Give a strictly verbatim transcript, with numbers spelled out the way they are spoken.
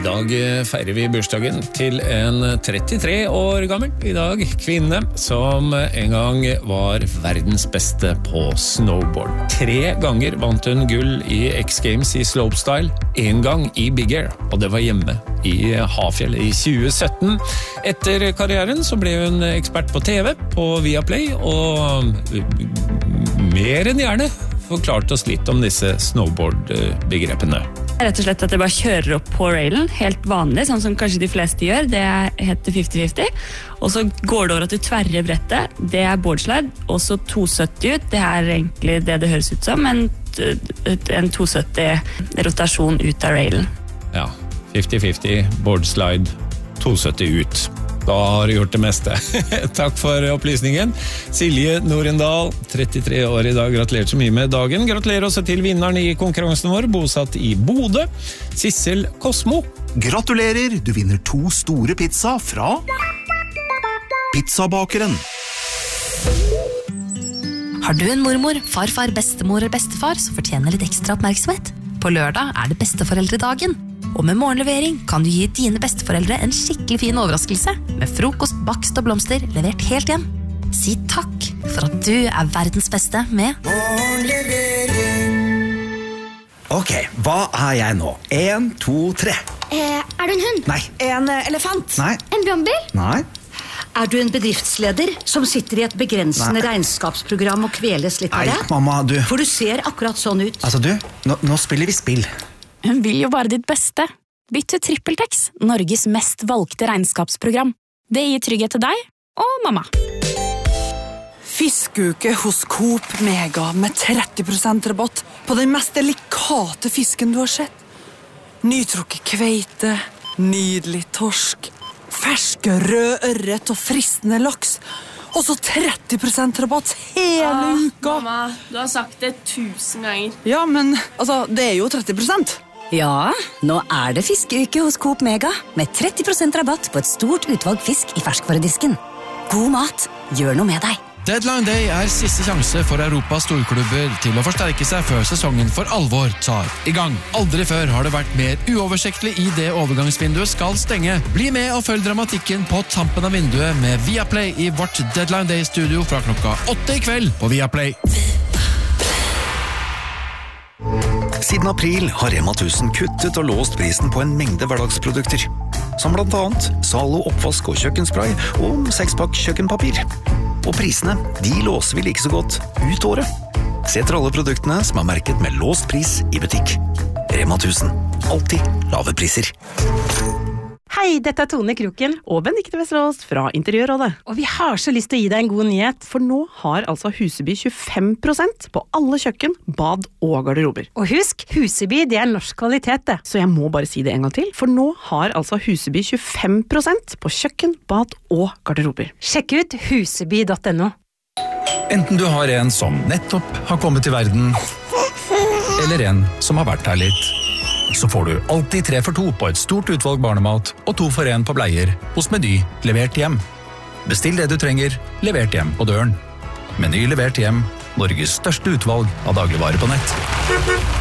I dag feirer vi bursdagen til en trettitre år gammel i dag kvinne som en gang var verdens beste på snowboard. Tre ganger vant hun gull i X Games i slopestyle, en gang i Big Air, og det var hjemme i Hafjell i tjue sytten. Etter karrieren så ble hun ekspert på T V på Viaplay, og mer enn gjerne forklarte oss litt om disse snowboard-begrepene. Rett og slett at jeg bare kjører opp på railen, helt vanlig, sånn som kanskje de fleste gjør. Det heter femti femti. Og så går det over at du tverrer brettet. Det er boardslide. Og så to sytti ut. Det er egentlig det det høres ut som, en, en to sytti rotasjon ut av railen. Ja, femti femti, boardslide, to sytti ut. Da har du gjort det meste. Takk for opplysningen. Silje Norendal, trettitre år i dag. Gratulerer så mye med dagen. Gratulerer også til vinneren i konkurransen vår, bosatt i Bodø, Sissel Kosmo. Gratulerer, du vinner to store pizza fra Pizzabakeren. Har du en mormor, farfar, bestemor eller bestefar som fortjener litt ekstra oppmerksomhet? På lørdag er det besteforeldredagen. Og med morgenlevering kan du gi dine besteforeldre en skikkelig fin overraskelse med frokost, bakst og blomster levert helt hjem. Si takk for at du er verdens beste med morgenlevering. Ok, hva er jeg nå? En, to, tre. Eh, er du en hund? Nei. En elefant? Nei. En brannbil? Nei. Er du en bedriftsleder som sitter i et begrensende Nei. regnskapsprogram og kveles litt av Nei, det? mamma, du. For du ser akkurat sånn ut. Altså du, nå, nå spiller vi spill. Hun vil jo bare ditt beste. Bytt til TrippelTex, Norges mest valgte regnskapsprogram. Det gir trygghet til deg og mamma. Fiskeuke hos Coop Mega med tretti prosent rabatt på den mest delikate fisken du har sett. Nytrukket kveite, nydelig torsk, ferske rød ørret og fristende laks. Og så tretti prosent rabatt hele ah, uka. Mamma, du har sagt det tusen ganger. Ja, men altså, det er jo tretti prosent. Ja, nå er det fiskeuke hos Coop Mega med tretti prosent rabatt på et stort utvalg fisk i ferskvaredisken. God mat, gjør noe med deg. Deadline Day er siste sjanse for Europas storklubber til å forsterke seg før sesongen for alvor tar i gang. Aldri før har det vært mer uoversiktlig i det overgangsvinduet skal stenge. Bli med og følg dramatikken på tampen av vinduet med Viaplay i vårt Deadline Day-studio fra klokka åtte i kveld på Viaplay. Siden april har Rema tusen kuttet og låst prisen på en mengde hverdagsprodukter, som blant annet Zalo oppvask og kjøkkenspray og sekspakk kjøkkenpapir. Og prisene, de låser vi like så godt ut året. Se etter alle produktene som er merket med låst pris i butikk. Rema tusen, alltid lave priser. Hei, dette er Tone Kroken og Benedikte Vesterås fra Interiørrådet. Og vi har så lyst til å gi deg en god nyhet, for nå har altså Huseby tjuefem prosent på alle kjøkken, bad og garderober. Og husk, Huseby det er norsk kvalitet det. Så jeg må bare si det en gang til, for nå har altså Huseby tjuefem prosent på kjøkken, bad og garderober. Sjekk ut huseby punktum no. Enten du har en som nettopp har kommet til verden, eller en som har vært her litt, så får du alltid tre for to på et stort utvalg barnemat og to for en på bleier hos Meny levert hjem. Bestill det du trenger, levert hjem på døren. Meny levert hjem, Norges største utvalg av dagligvarer på nett.